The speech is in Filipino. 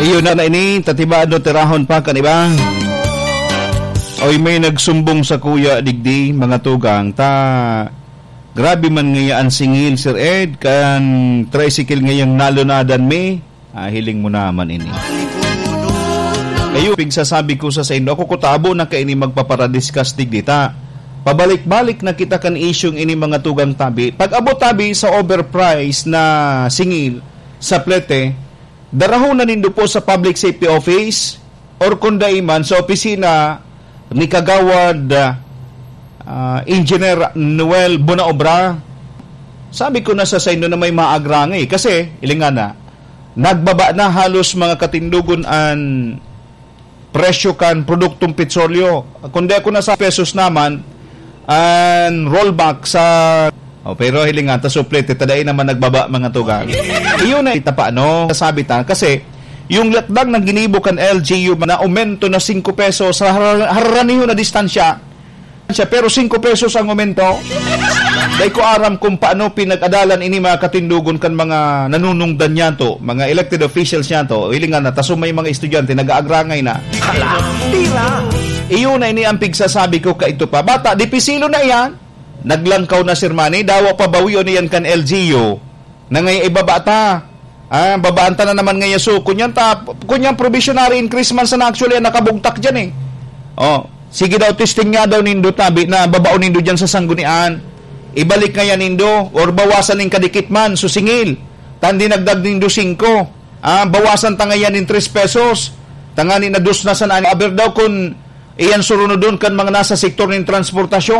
Iyo na ini, tatibado tirahon pa kaniba. Oy may nagsumbong sa kuya digdi, mga tugang, grabe man ngayaan singil, Sir Ed, kan tricycle ngayang nalunadan me, hiling mo naman ini. Ayo, pigsasabi ko sa inyo, ako kutabo na kaini magpaparadiscuss digdita. Pabalik-balik na kita kan isyong ini mga tugang tabi. Pag abot tabi sa overprice na singil sa plete, darahon na nindo po sa Public Safety Office or kundaiman sa opisina ni Kagawad Engineer Noel Bonaobra. Sabi ko na sa inyo na may maagrangay kasi ilingan na nagbaba na halos mga katindugon an presyo kan produktong petrolyo. Kundi ako na sa pesos naman an rollback sa pero hilingan ta suplete taday naman nagbaba mga tugang. Iyon na ita paano sabi ta kasi yung latdag ng ginibo kan LGU na aumento na 5 pesos sa haraniho na distansya pero 5 pesos ang aumento. Dahil ko aram kung paano pinag-adalan ini mga katindugon kan mga nanunungdan niyan to, mga elected officials niyan to. Hilingan na taso may mga estudyante nag-aagrangay na. Tira. Iyon na ini ang pigsasabi ko ka ito pa. Bata, dipisilo na yan. Naglangkaw na Sir Manny, dawa pa bawiyo niyan kan LGU. Na ngay ibabata. Babaanta na naman ngayon so kunyang provisionary increasement sa actually nakabugtak diyan eh. Sige daw testing nga daw nindo tabi na babaon nindo diyan sa sanggunian. Ibalik nga yan nindo or bawasan ning kadikit man susingil. Tandi nagdag nindo 5. Bawasan tangayan in 3 pesos. Tangani na 2 na sa nani aber daw kun iyan surunod doon kan mga nasa sektor ng transportasyon.